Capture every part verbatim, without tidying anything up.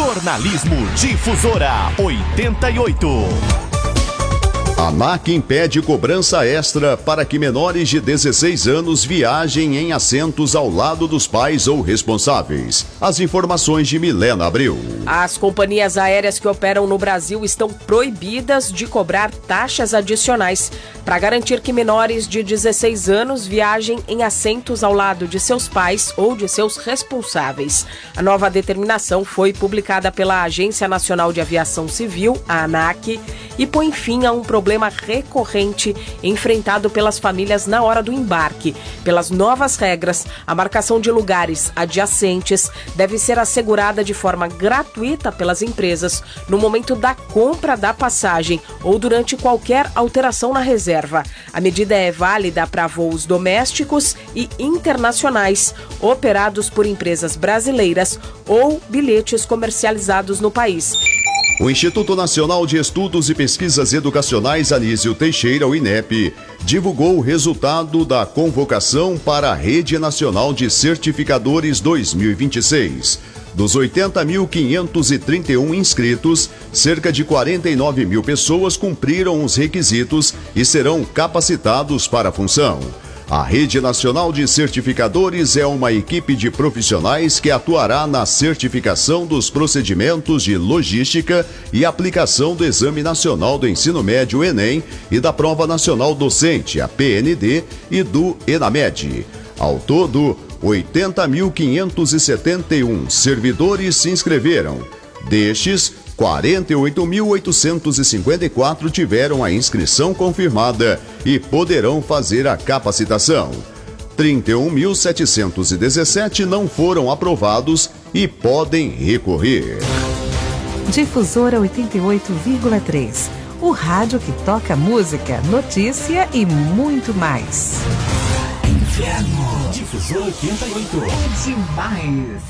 Jornalismo Difusora oitenta e oito. A ANAC impede cobrança extra para que menores de dezesseis anos viajem em assentos ao lado dos pais ou responsáveis. As informações de Milena Abreu. As companhias aéreas que operam no Brasil estão proibidas de cobrar taxas adicionais para garantir que menores de dezesseis anos viajem em assentos ao lado de seus pais ou de seus responsáveis. A nova determinação foi publicada pela Agência Nacional de Aviação Civil, a ANAC, e põe fim a um problema recorrente enfrentado pelas famílias na hora do embarque. Pelas novas regras, a marcação de lugares adjacentes deve ser assegurada de forma gratuita pelas empresas no momento da compra da passagem ou durante qualquer alteração na reserva. A medida é válida para voos domésticos e internacionais operados por empresas brasileiras ou bilhetes comercializados no país. O Instituto Nacional de Estudos e Pesquisas Educacionais Anísio Teixeira, o INEP, divulgou o resultado da convocação para a Rede Nacional de Certificadores dois mil e vinte e seis. Dos oitenta mil quinhentos e trinta e um inscritos, cerca de quarenta e nove mil pessoas cumpriram os requisitos e serão capacitados para a função. A Rede Nacional de Certificadores é uma equipe de profissionais que atuará na certificação dos procedimentos de logística e aplicação do Exame Nacional do Ensino Médio Enem e da Prova Nacional Docente, a P N D, e do ENAMED. Ao todo, oitenta mil quinhentos e setenta e um servidores se inscreveram. Destes, quarenta e oito mil oitocentos e cinquenta e quatro tiveram a inscrição confirmada e poderão fazer a capacitação. trinta e um mil setecentos e dezessete não foram aprovados e podem recorrer. Difusora oitenta e oito vírgula três. O rádio que toca música, notícia e muito mais. Inverno. Difusora oitenta e oito. É demais.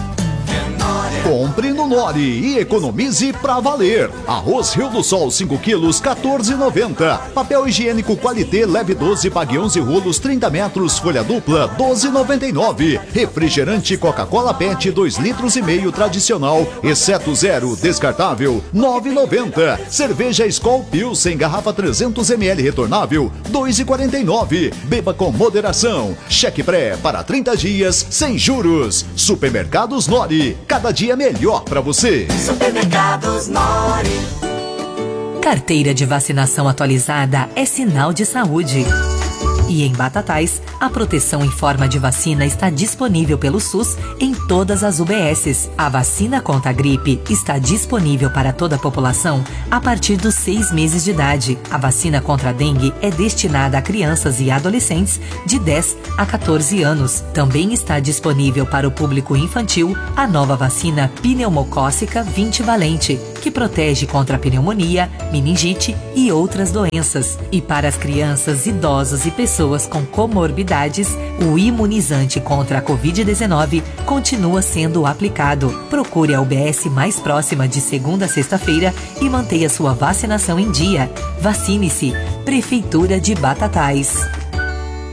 Compre no Nori e economize pra valer. Arroz Rio do Sol cinco quilos, quatorze e noventa. Papel higiênico Qualité leve doze, pague onze rolos, trinta metros, folha dupla, doze e noventa e nove. Refrigerante Coca-Cola Pet dois litros e meio tradicional, exceto zero, descartável, nove e noventa. Cerveja Skol Pilsen garrafa trezentos mililitros retornável, dois e quarenta e nove. Beba com moderação. Cheque pré para trinta dias sem juros. Supermercados Nori, cada dia melhor para você. Supermercados Nori. Carteira de vacinação atualizada é sinal de saúde. E em Batatais, a proteção em forma de vacina está disponível pelo SUS em todas as U B Ss. A vacina contra a gripe está disponível para toda a população a partir dos seis meses de idade. A vacina contra a dengue é destinada a crianças e adolescentes de dez a quatorze anos. Também está disponível para o público infantil a nova vacina pneumocócica vinte valente, que protege contra a pneumonia, meningite e outras doenças. E para as crianças, idosos e pessoas Pessoas com comorbidades, o imunizante contra a covid dezenove continua sendo aplicado. Procure a U B S mais próxima de segunda a sexta-feira e mantenha sua vacinação em dia. Vacine-se. Prefeitura de Batatais.